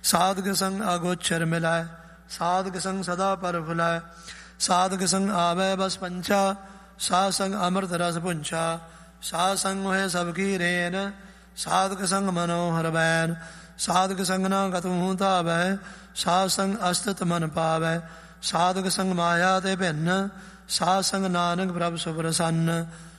ਸਾਧਕ ਸੰਗ ਅਗੋਚਰ ਮਿਲਾਇ, ਸਾਧਕ ਸੰਗ ਸਦਾ ਪਰ ਫੁਲਾਇ, ਸਾਧਕ ਸੰਗ ਆਵੈ ਬਸ ਪੰਚਾ, ਸਾਧ ਸੰਗ ਅੰਮ੍ਰਿਤ ਰਸ ਪੁੰਚਾ, ਸਾਧ ਸੰਗ ਹੋਏ ਸਭ ਕੀ ਰੇਨ, ਸਾਧਕ ਸੰਗ ਮਨੋਹਰ ਬੈਨ, ਸਾਧਕ ਸੰਗ ਨਾ ਕਤਮੂ ਧਾਵੈ, ਸਾਧ ਸੰਗ ਅਸਤਿਤ ਮਨ ਪਾਵੈ, ਸਾਧਕ ਸੰਗ ਮਾਇਆ ਤੇ ਭਿੰਨ, ਸਾਧ ਸੰਗ ਨਾਨਕ ਪ੍ਰਭ ਸੁ ਪ੍ਰਸੰਨ,